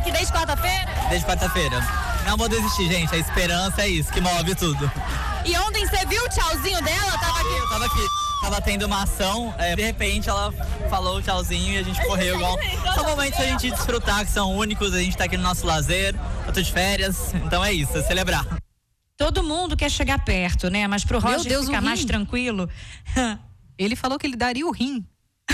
aqui desde quarta-feira? Desde quarta-feira. Não vou desistir, gente. A esperança é isso que move tudo. E ontem você viu o tchauzinho dela? Eu tava aqui. Tava tendo uma ação, de repente ela falou tchauzinho e a gente correu igual. São momentos pra gente desfrutar, que são únicos, a gente tá aqui no nosso lazer, eu tô de férias, então é isso, é celebrar. Todo mundo quer chegar perto, né? Mas pro Roger ficar mais tranquilo. Ele falou que ele daria o rim.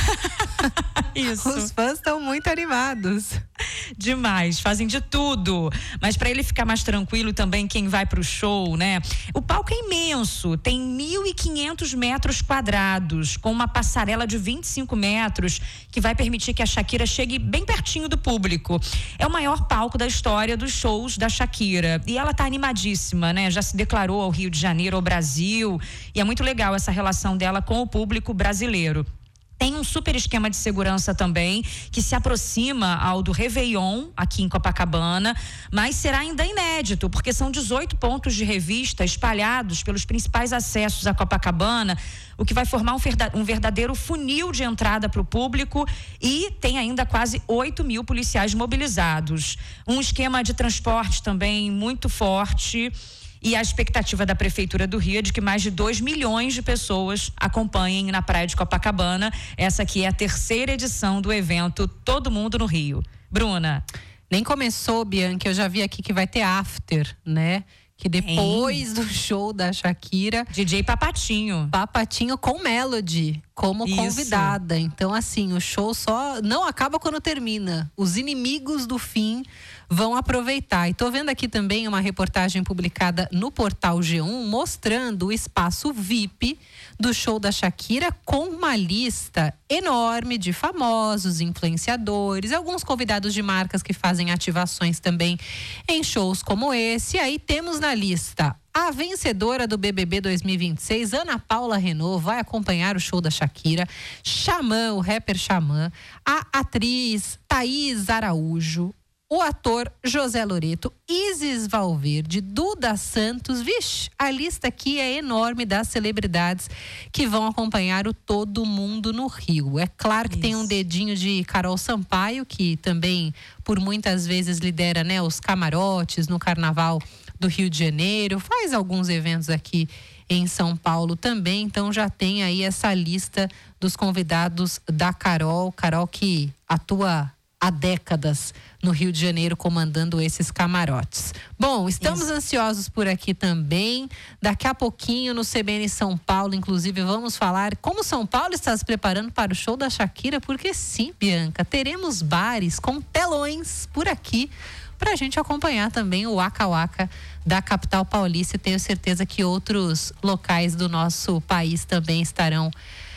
Isso. Os fãs estão muito animados. Demais, fazem de tudo. Mas para ele ficar mais tranquilo também, quem vai pro show, né? O palco é imenso, tem 1.500 metros quadrados, com uma passarela de 25 metros, que vai permitir que a Shakira chegue bem pertinho do público. É o maior palco da história dos shows da Shakira. E ela tá animadíssima, né? Já se declarou ao Rio de Janeiro, ao Brasil. E é muito legal essa relação dela com o público brasileiro. Tem um super esquema de segurança também, que se aproxima ao do Réveillon, aqui em Copacabana, mas será ainda inédito, porque são 18 pontos de revista espalhados pelos principais acessos à Copacabana, o que vai formar um verdadeiro funil de entrada para o público, e tem ainda quase 8.000 policiais mobilizados. Um esquema de transporte também muito forte. E a expectativa da Prefeitura do Rio é de que mais de 2 milhões de pessoas acompanhem na Praia de Copacabana. Essa aqui é a 3ª edição do evento Todo Mundo no Rio. Bruna. Nem começou, Bianca, eu já vi aqui que vai ter after, né? Que depois do show da Shakira, DJ Papatinho com Melody como convidada. Então, assim, o show só não acaba quando termina. Os inimigos do fim vão aproveitar. E tô vendo aqui também uma reportagem publicada no portal G1 mostrando o espaço VIP do show da Shakira, com uma lista enorme de famosos, influenciadores, alguns convidados de marcas que fazem ativações também em shows como esse. E aí temos na lista a vencedora do BBB 2026, Ana Paula Renault, vai acompanhar o show da Shakira. Xamã, o rapper Xamã, a atriz Thaís Araújo, o ator José Loreto, Isis Valverde, Duda Santos. Vixe, a lista aqui é enorme das celebridades que vão acompanhar o Todo Mundo no Rio. É claro que tem um dedinho de Carol Sampaio, que também por muitas vezes lidera, né, os camarotes no Carnaval do Rio de Janeiro, faz alguns eventos aqui em São Paulo também. Então já tem aí essa lista dos convidados da Carol que atua há décadas no Rio de Janeiro comandando esses camarotes. Bom, estamos ansiosos por aqui também. Daqui a pouquinho no CBN São Paulo, inclusive, vamos falar como São Paulo está se preparando para o show da Shakira, porque sim, Bianca, teremos bares com telões por aqui para a gente acompanhar também o Waka Waka da capital paulista, e tenho certeza que outros locais do nosso país também estarão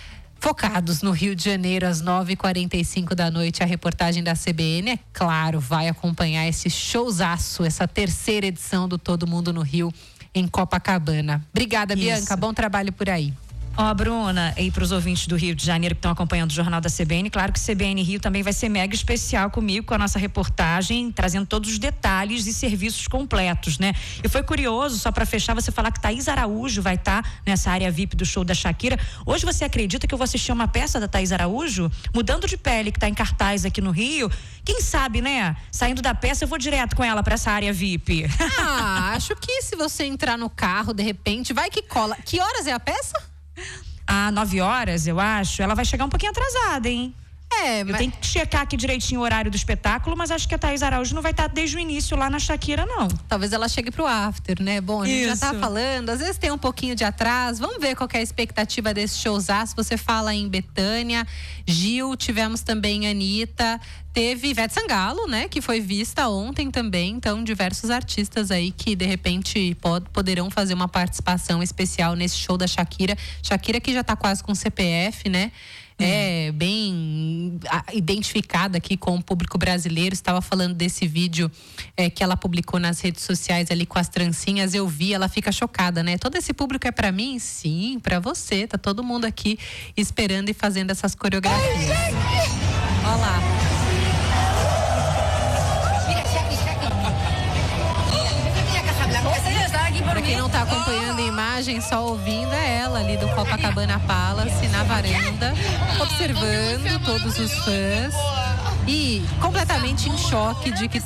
focados no Rio de Janeiro. Às 9h45 da noite, a reportagem da CBN, é claro, vai acompanhar esse showzaço, essa 3ª edição do Todo Mundo no Rio, em Copacabana. Obrigada, Bianca, bom trabalho por aí. Ó, Bruna, e para os ouvintes do Rio de Janeiro que estão acompanhando o Jornal da CBN, claro que CBN Rio também vai ser mega especial comigo, com a nossa reportagem, trazendo todos os detalhes e serviços completos, né? E foi curioso, só para fechar, você falar que Thaís Araújo vai estar nessa área VIP do show da Shakira. Hoje você acredita que eu vou assistir uma peça da Thaís Araújo? Mudando de Pele, que está em cartaz aqui no Rio. Quem sabe, né? Saindo da peça, eu vou direto com ela para essa área VIP. Acho que se você entrar no carro, de repente, vai que cola. Que horas é a peça? 9 horas, eu acho. Ela vai chegar um pouquinho atrasada, hein? Eu tenho que checar aqui direitinho o horário do espetáculo, mas acho que a Thaís Araújo não vai estar desde o início lá na Shakira, não. Talvez ela chegue pro after, né? Bom, a gente já tá falando, às vezes tem um pouquinho de atraso. Vamos ver qual que é a expectativa desse showzaço. Você fala em Bethânia, Gil, tivemos também Anitta, teve Ivete Sangalo, né? Que foi vista ontem também. Então, diversos artistas aí que de repente poderão fazer uma participação especial nesse show da Shakira. Shakira que já tá quase com CPF, né? É bem identificada aqui com o público brasileiro. Estava falando desse vídeo que ela publicou nas redes sociais ali com as trancinhas. Eu vi, ela fica chocada, né? Todo esse público é pra mim? Sim, pra você. Tá todo mundo aqui esperando e fazendo essas coreografias. Olha lá. Pra quem não tá acompanhando a imagem, só ouvindo, é ela ali do Copacabana Palace, na varanda, observando todos os fãs e completamente em choque de que